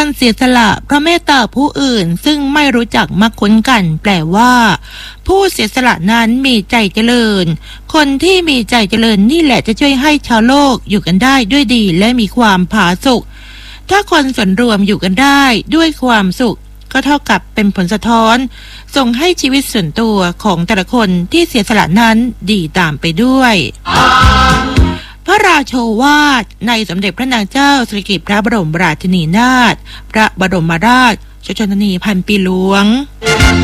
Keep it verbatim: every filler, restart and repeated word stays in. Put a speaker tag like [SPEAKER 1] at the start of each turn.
[SPEAKER 1] การเสียสละเพราะเมตตาผู้อื่นซึ่งไม่รู้จักมักคุ้นกันแปลว่าผู้เสียสละนั้นมีใจเจริญคนที่มีใจเจริญนี่แหละจะช่วยให้ชาวโลกอยู่กันได้ด้วยดีและมีความผาสุกถ้าคนส่วนรวมอยู่กันได้ด้วยความสุขก็เท่ากับเป็นผลสะท้อนส่งให้ชีวิตส่วนตัวของแต่ละคนที่เสียสละนั้นดีตามไปด้วยพระราโชวาทในสมเด็จพระนางเจ้าสิริกิติ์พระบรมราชินีนาถพระบรมราชชนนีพันปีหลวง